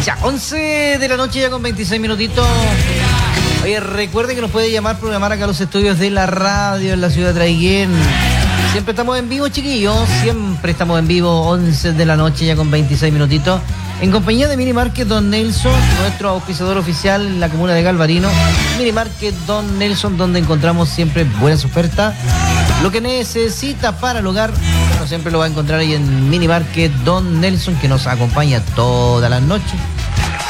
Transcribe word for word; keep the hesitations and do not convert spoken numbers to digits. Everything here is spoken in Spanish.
Ya, once de la noche ya con veintiséis minutitos. Oye, recuerden que nos puede llamar, programar acá a los estudios de la radio en la ciudad de Traiguén. Siempre estamos en vivo, chiquillos. Siempre estamos en vivo, once de la noche ya con veintiséis minutitos. En compañía de Mini Market Don Nelson, nuestro auspiciador oficial en la comuna de Galvarino. Mini Market Don Nelson, donde encontramos siempre buenas ofertas. Lo que necesita para el hogar, bueno, siempre lo va a encontrar ahí en Mini Market Don Nelson, que nos acompaña todas las noches.